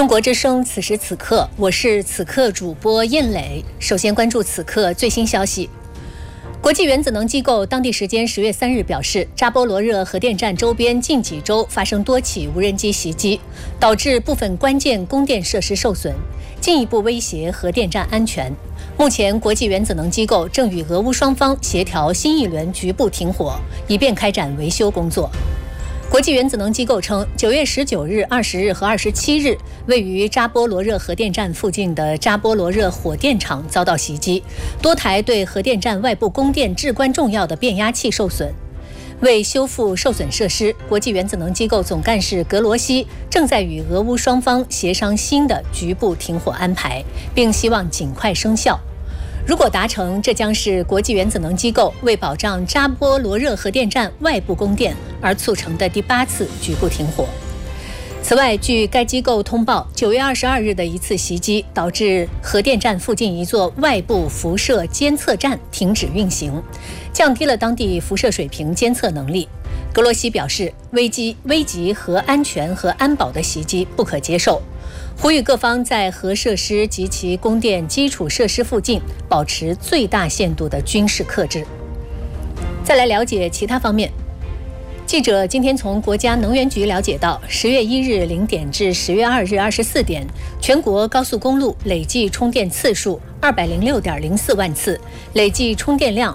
中国之声，此时此刻，我是此刻主播燕磊。首先关注此刻最新消息。国际原子能机构当地时间10月3日表示，扎波罗热核电站周边近几周发生多起无人机袭击，导致部分关键供电设施受损，进一步威胁核电站安全。目前，国际原子能机构正与俄乌双方协调新一轮局部停火，以便开展维修工作。国际原子能机构称，9月19日、20日和27日，位于扎波罗热核电站附近的扎波罗热火电厂遭到袭击，多台对核电站外部供电至关重要的变压器受损。为修复受损设施，国际原子能机构总干事格罗西正在与俄乌双方协商新的局部停火安排，并希望尽快生效。如果达成，这将是国际原子能机构为保障扎波罗热核电站外部供电而促成的第8次局部停火。此外，据该机构通报，9月22日的一次袭击导致核电站附近一座外部辐射监测站停止运行，降低了当地辐射水平监测能力。格罗西表示，危及核安全和安保的袭击不可接受，呼吁各方在核设施及其供电基础设施附近保持最大限度的军事克制。再来了解其他方面。记者今天从国家能源局了解到，10月1日0点至10月2日24点，全国高速公路累计充电次数206.04万次，累计充电量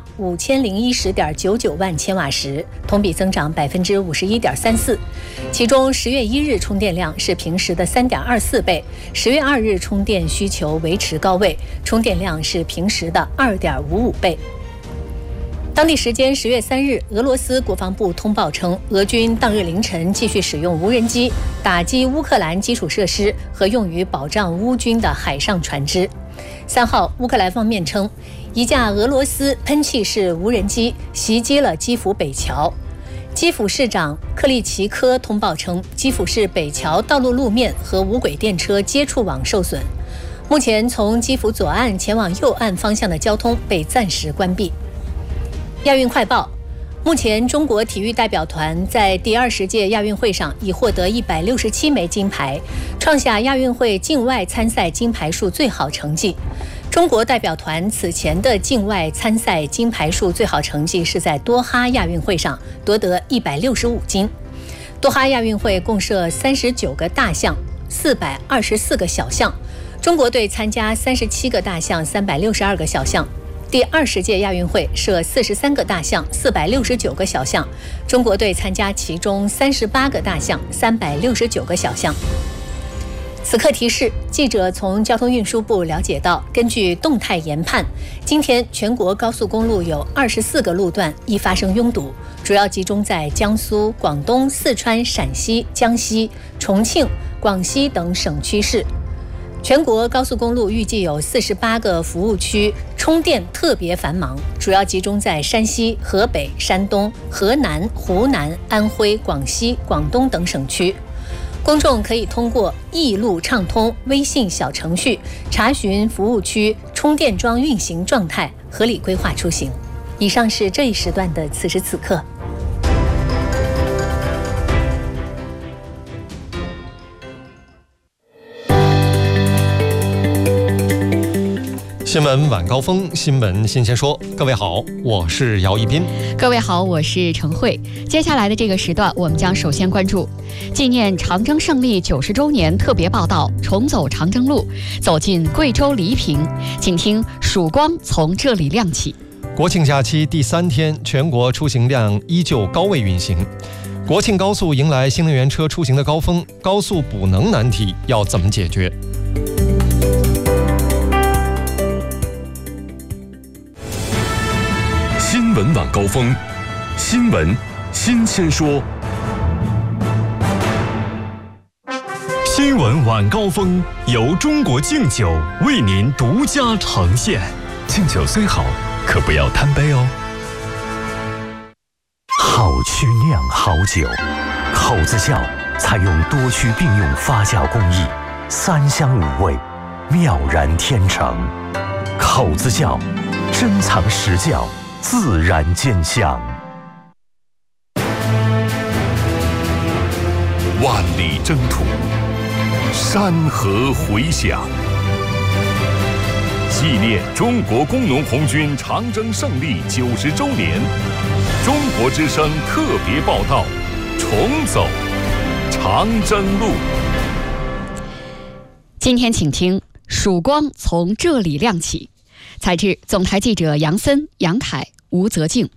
5010.99万千瓦时，同比增长51.34%。其中10月1日充电量是平时的3.24倍，10月2日充电需求维持高位，充电量是平时的2.55倍。当地时间10月3日，俄罗斯国防部通报称，俄军当日凌晨继续使用无人机打击乌克兰基础设施和用于保障乌军的海上船只。3号，乌克兰方面称，一架俄罗斯喷气式无人机袭击了基辅北桥。基辅市长克利奇科通报称，基辅市北桥道路路面和无轨电车接触网受损。目前，从基辅左岸前往右岸方向的交通被暂时关闭。亚运快报：目前，中国体育代表团在第20届亚运会上已获得167枚金牌，创下亚运会境外参赛金牌数最好成绩。中国代表团此前的境外参赛金牌数最好成绩是在多哈亚运会上夺得165金。多哈亚运会共设39个大项，424个小项，中国队参加37个大项，362个小项。第20届亚运会设43个大项，469个小项，中国队参加其中38个大项，369个小项。此刻提示，记者从交通运输部了解到，根据动态研判，今天全国高速公路有24个路段易发生拥堵，主要集中在江苏、广东、四川、陕西、江西、重庆、广西等省区市。全国高速公路预计有48个服务区充电特别繁忙，主要集中在山西、河北、山东、河南、湖南、安徽、广西、广东等省区。公众可以通过易路畅通微信小程序查询服务区充电桩运行状态，合理规划出行。以上是这一时段的此时此刻。 新闻晚高峰，新闻新鲜说。各位好，我是姚一斌。 各位好，我是陈慧。接下来的这个时段，我们将首先关注纪念长征胜利90周年特别报道，重走长征路，走进贵州黎平，请听曙光从这里亮起。 国庆假期第3天，全国出行量依旧高位运行。国庆高速迎来新能源车出行的高峰，高速补能难题要怎么解决？ 新闻晚高峰，新闻新鲜说。新闻晚高峰由中国敬酒为您独家呈现。敬酒虽好，可不要贪杯哦。好曲酿好酒，口子窖采用多区并用发酵工艺，3香5味，妙然天成。口子窖珍藏实窖，自然见香。万里征途， 山河回响。纪念中国工农红军长征胜利90周年，中国之声特别报道：重走长征路。 今天请听曙光从这里亮起，采制总台记者杨森、杨凯、吴泽静。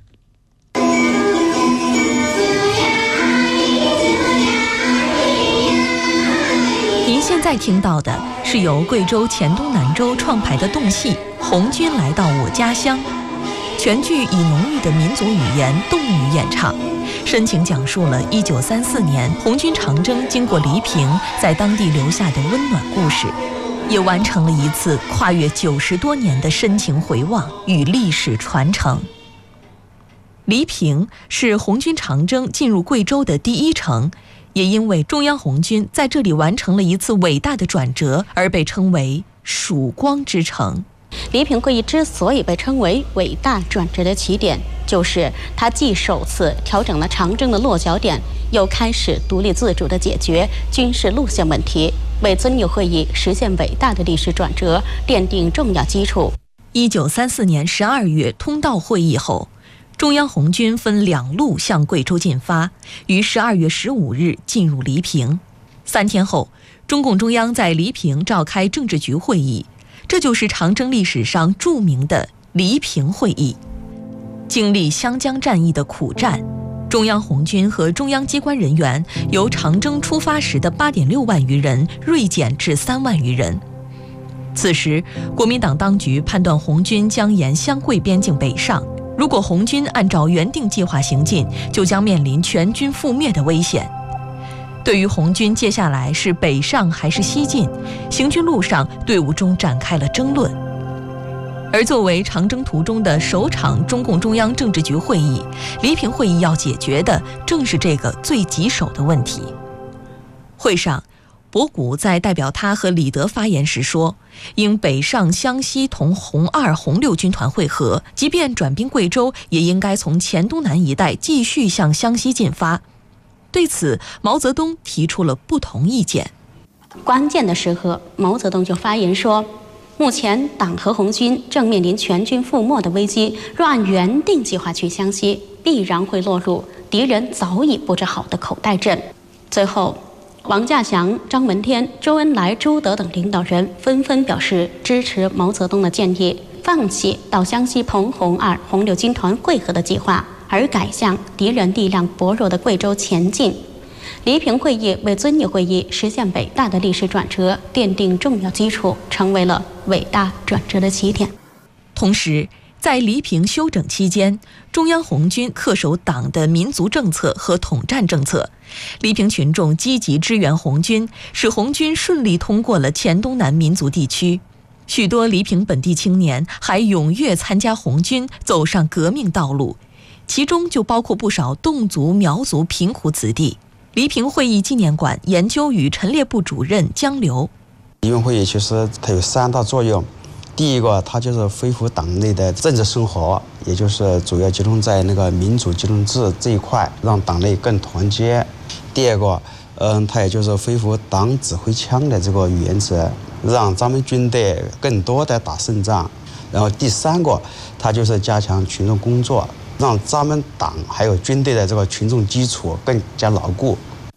您现在听到的是由贵州黔东南州创排的动戏《红军来到我家乡》，全剧以浓郁的民族语言动语演唱，深情讲述了1934年红军长征经过黎平在当地留下的温暖故事，也完成了一次跨越90多年的深情回望与历史传承。黎平是红军长征进入贵州的第一城，也因为中央红军在这里完成了一次伟大的转折，而被称为曙光之城。 黎平会议之所以被称为伟大转折的起点，就是它既首次调整了长征的落脚点，又开始独立自主地解决军事路线问题，为遵义会议实现伟大的历史转折奠定重要基础。 1934年12月通道会议后，中央红军分2路向贵州进发，于12月15日进入黎平。3天后，中共中央在黎平召开政治局会议，这就是长征历史上著名的黎平会议。经历湘江战役的苦战，中央红军和中央机关人员由长征出发时的8.6万余人锐减至3万余人。此时，国民党当局判断红军将沿湘桂边境北上，如果红军按照原定计划行进，就将面临全军覆灭的危险。对于红军接下来是北上还是西进，行军路上队伍中展开了争论。而作为长征途中的首场中共中央政治局会议，黎平会议要解决的正是这个最棘手的问题。会上，博古在代表他和李德发言时说，应北上湘西同红2、红6军团会合，即便转兵贵州，也应该从黔东南一带继续向湘西进发。对此，毛泽东提出了不同意见。 关键的时刻，毛泽东就发言说，目前党和红军正面临全军覆没的危机，若按原定计划去湘西，必然会落入敌人早已布置好的口袋阵。最后，王稼祥、张闻天、周恩来、朱德等领导人纷纷表示支持毛泽东的建议，放弃到湘西同红2、红6军团会合的计划，而改向敌人力量薄弱的贵州前进。黎平会议为遵义会议实现伟大的历史转折奠定重要基础，成为了伟大转折的起点。 同时，在黎平休整期间，中央红军恪守党的民族政策和统战政策，黎平群众积极支援红军，使红军顺利通过了黔东南民族地区。许多黎平本地青年还踊跃参加红军，走上革命道路，其中就包括不少侗族、苗族贫苦子弟。黎平会议纪念馆研究与陈列部主任江流， 黎平会议其实它有3大作用。第一个，它就是恢复党内的政治生活，也就是主要集中在那个民主集中制这一块，让党内更团结。第二个，它也就是恢复党指挥枪的这个原则，让咱们军队更多的打胜仗。然后第3个，它就是加强群众工作，让咱们党还有军队的这个群众基础更加牢固。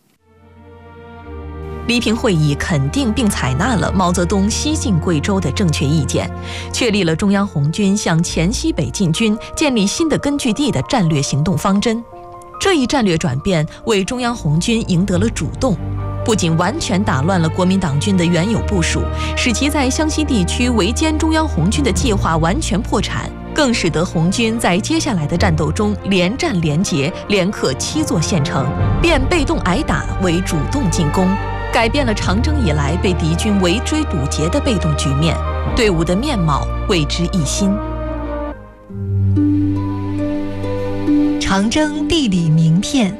黎平会议肯定并采纳了毛泽东西进贵州的正确意见，确立了中央红军向黔西北进军、建立新的根据地的战略行动方针。这一战略转变为中央红军赢得了主动，不仅完全打乱了国民党军的原有部署，使其在湘西地区围歼中央红军的计划完全破产，更使得红军在接下来的战斗中连战连捷，连克7座县城，变被动挨打为主动进攻，改变了长征以来被敌军围追堵截的被动局面，队伍的面貌为之一新。 长征地理名片。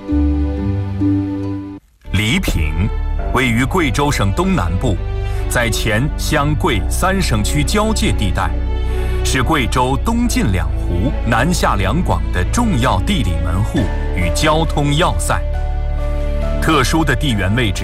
黎平位于贵州省东南部，在黔湘桂3省区交界地带，是贵州东进2湖、南下2广的重要地理门户与交通要塞。特殊的地缘位置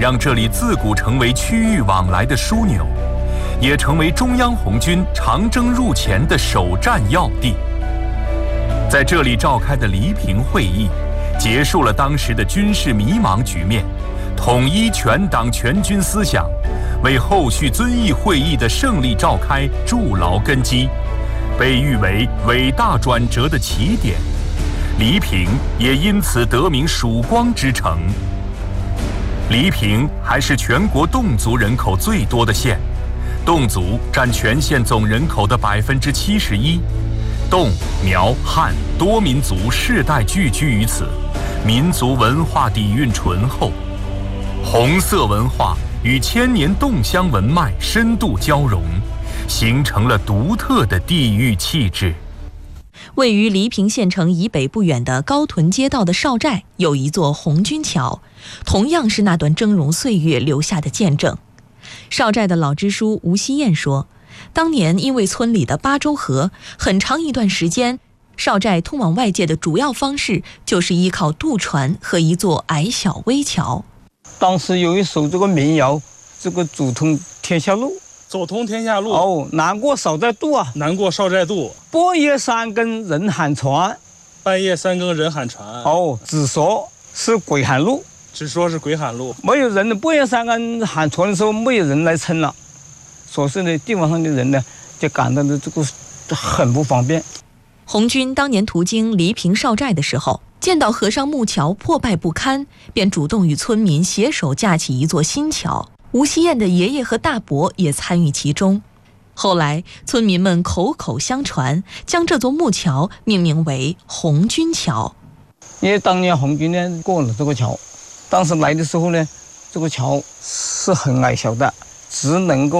让这里自古成为区域往来的枢纽，也成为中央红军长征入前的首战要地。在这里召开的黎平会议，结束了当时的军事迷茫局面，统一全党全军思想，为后续遵义会议的胜利召开筑牢根基，被誉为伟大转折的起点。黎平也因此得名曙光之城。黎平还是全国侗族人口最多的县，侗族占全县总人口的71%，侗、苗、汉多民族世代聚居于此，民族文化底蕴醇厚，红色文化与千年侗乡文脉深度交融，形成了独特的地域气质。 位于黎平县城以北不远的高屯街道的少寨有一座红军桥，同样是那段峥嵘岁月留下的见证。少寨的老支书吴希燕说，当年因为村里的八州河，很长一段时间，少寨通往外界的主要方式就是依靠渡船和一座矮小危桥。 当时有一首这个民谣，这个走通天下路。 走通天下路哦，难过少寨渡啊， 难过少寨渡。 半夜三更人喊船， 半夜三更人喊船。 哦，只说是鬼喊路， 只说是鬼喊路。 没有人的，半夜三更喊船的时候，没有人来撑了，所以呢，地方上的人呢，就感到的这个很不方便。 红军当年途经黎平少寨的时候，见到河上木桥破败不堪，便主动与村民携手架起一座新桥。吴希燕的爷爷和大伯也参与其中。后来，村民们口口相传，将这座木桥命名为红军桥。 因为当年红军呢过了这个桥，当时来的时候呢，这个桥是很矮小的，只能够